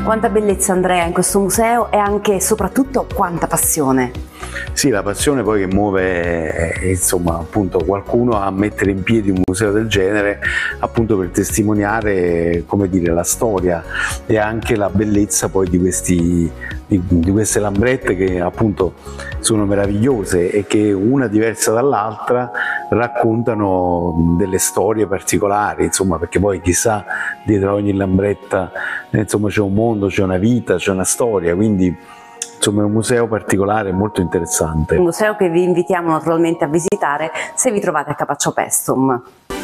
Quanta bellezza, Andrea, in questo museo e anche e soprattutto quanta passione. Sì, la passione poi che muove insomma appunto qualcuno a mettere in piedi un museo del genere, appunto per testimoniare, come dire, la storia e anche la bellezza poi di queste lambrette, che appunto sono meravigliose e che, una diversa dall'altra, raccontano delle storie particolari, insomma, perché poi chissà, dietro a ogni lambretta insomma c'è un mondo, c'è una vita, c'è una storia, quindi insomma è un museo particolare, molto interessante. Un museo che vi invitiamo naturalmente a visitare se vi trovate a Capaccio Paestum.